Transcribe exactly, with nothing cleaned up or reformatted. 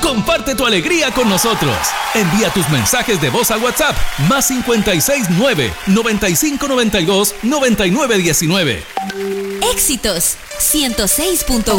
Comparte tu alegría con nosotros. Envía tus mensajes de voz al WhatsApp más cincuenta y seis nueve, noventa y cinco noventa y dos, noventa y nueve diecinueve. Éxitos ciento seis punto